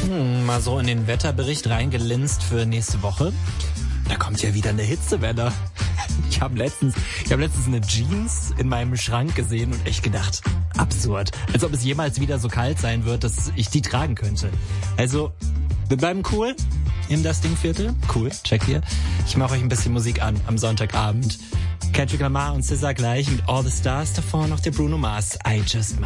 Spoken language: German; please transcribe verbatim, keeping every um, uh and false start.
Hm, mal so in den Wetterbericht reingelinst für nächste Woche. Da kommt ja wieder eine Hitzewelle. Ich habe letztens, ich habe letztens eine Jeans in meinem Schrank gesehen und echt gedacht, absurd. Als ob es jemals wieder so kalt sein wird, dass ich die tragen könnte. Also, wir bleiben cool in das Dingviertel. Cool, check hier. Ich mache euch ein bisschen Musik an am Sonntagabend. Kendrick Lamar und S Z A gleich mit All the Stars, davor noch der Bruno Mars. I Just